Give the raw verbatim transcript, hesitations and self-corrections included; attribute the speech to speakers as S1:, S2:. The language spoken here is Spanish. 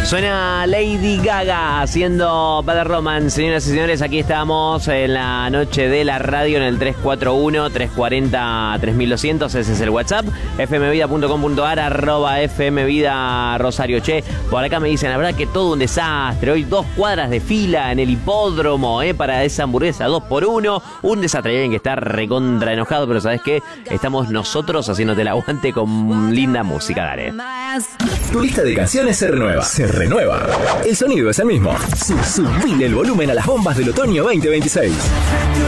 S1: Suena Lady Gaga haciendo Bad Romance. Señoras y señores, aquí estamos en la noche de la radio en el tres cuatro uno, tres cuatro cero, tres mil doscientos. Ese es el WhatsApp. f m vida punto com punto a r, arroba fmvida Rosario. Che, por acá me dicen, la verdad que todo un desastre. Hoy dos cuadras de fila en el hipódromo, eh, para esa hamburguesa dos por uno. Un desastre. Hay alguien que está recontra enojado, pero ¿sabes qué? Estamos nosotros haciéndote el aguante con linda música. Dale.
S2: Tu lista de canciones se renueva. Se renueva. El sonido es el mismo. Sub- Subile el volumen a las bombas del otoño veinte veintiséis.